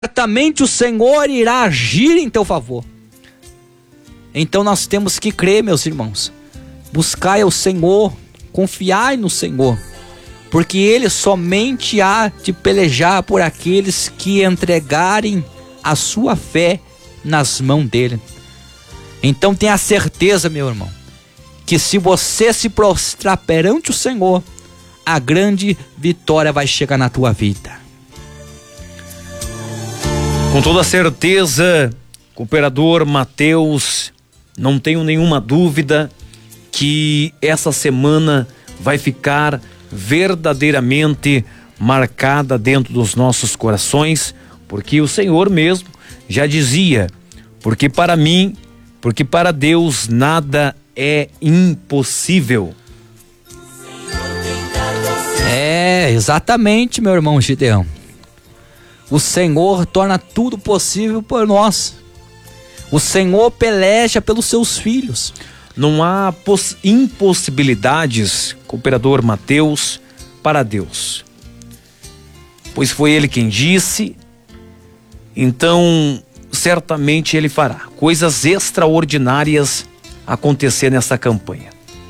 certamente o Senhor irá agir em teu favor. Então nós temos que crer, meus irmãos. Buscai ao Senhor, confiai no Senhor, porque Ele somente há de pelejar por aqueles que entregarem a sua fé nas mãos dele. Então tenha certeza, meu irmão, que se você se prostrar perante o Senhor, a grande vitória vai chegar na tua vida. Com toda certeza, cooperador Mateus, não tenho nenhuma dúvida que essa semana vai ficar verdadeiramente marcada dentro dos nossos corações, porque o Senhor mesmo já dizia, porque para mim, porque para Deus nada é impossível. Exatamente, meu irmão Gideão. O Senhor torna tudo possível por nós. O Senhor peleja pelos seus filhos. Não há impossibilidades, cooperador Mateus, para Deus. Pois foi Ele quem disse, então certamente Ele fará coisas extraordinárias acontecer nessa campanha.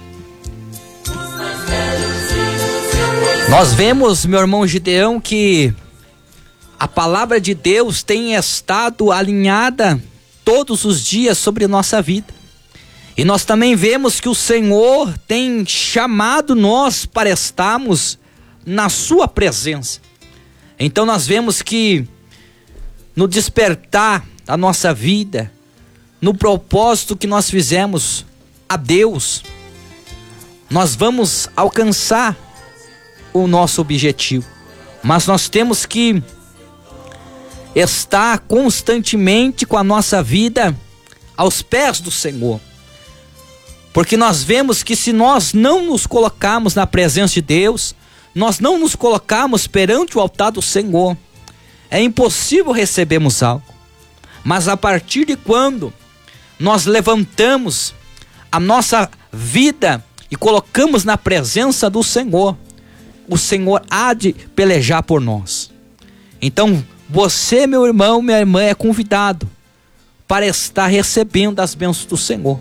Nós vemos, meu irmão Gideão, que a palavra de Deus tem estado alinhada todos os dias sobre nossa vida. E nós também vemos que o Senhor tem chamado nós para estarmos na sua presença. Então nós vemos que no despertar da nossa vida, no propósito que nós fizemos a Deus, nós vamos alcançar o nosso objetivo. Mas nós temos que estar constantemente com a nossa vida aos pés do Senhor. Porque nós vemos que se nós não nos colocarmos na presença de Deus, nós não nos colocarmos perante o altar do Senhor, é impossível recebermos algo. Mas a partir de quando nós levantamos a nossa vida e colocamos na presença do Senhor, o Senhor há de pelejar por nós. Então você, meu irmão, minha irmã, é convidado para estar recebendo as bênçãos do Senhor.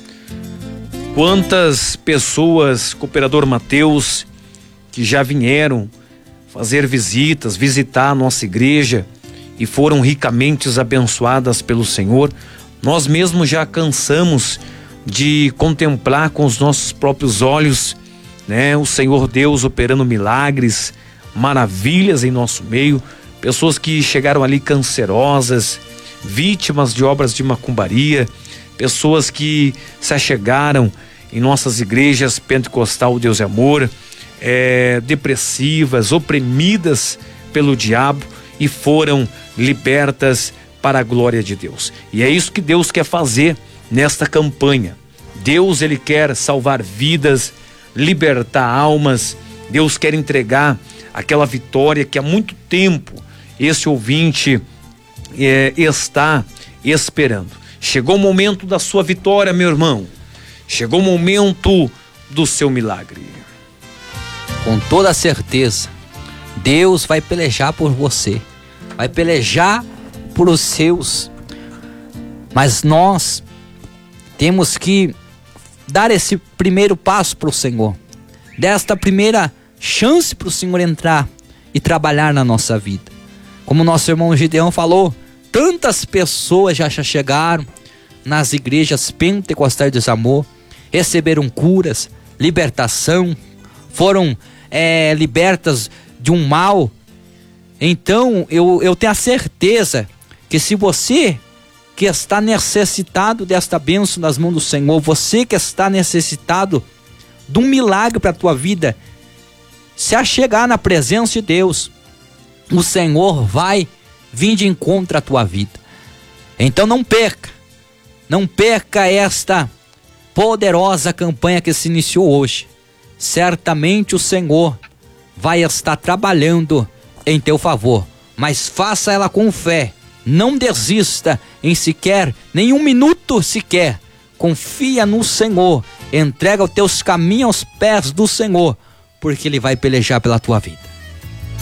Quantas pessoas, cooperador Mateus, que já vieram fazer visitas, visitar a nossa igreja e foram ricamente abençoadas pelo Senhor. Nós mesmos já cansamos de contemplar com os nossos próprios olhos, né, o Senhor Deus operando milagres, maravilhas em nosso meio. Pessoas que chegaram ali cancerosas, vítimas de obras de macumbaria, pessoas que se achegaram em nossas igrejas pentecostal Deus é Amor, depressivas, oprimidas pelo diabo e foram libertas para a glória de Deus. E é isso que Deus quer fazer nesta campanha. Deus, Ele quer salvar vidas, libertar almas. Deus quer entregar aquela vitória que há muito tempo esse ouvinte está esperando. Chegou o momento da sua vitória, meu irmão. Chegou o momento do seu milagre. Com toda certeza, Deus vai pelejar por você, vai pelejar por os seus. Mas nós temos que dar esse primeiro passo para o Senhor, desta primeira chance para o Senhor entrar e trabalhar na nossa vida. Como nosso irmão Gideão falou, tantas pessoas já chegaram nas igrejas pentecostais Deus é Amor, receberam curas, libertação, foram libertas de um mal. Então eu tenho a certeza que se você que está necessitado desta bênção nas mãos do Senhor, você que está necessitado de um milagre para a tua vida, se achegar na presença de Deus, o Senhor vai vir de encontro à tua vida. Então não perca esta poderosa campanha que se iniciou hoje. Certamente o Senhor vai estar trabalhando em teu favor, mas faça ela com fé. Não desista em sequer, nenhum minuto sequer. Confia no Senhor, entrega os teus caminhos aos pés do Senhor, porque Ele vai pelejar pela tua vida.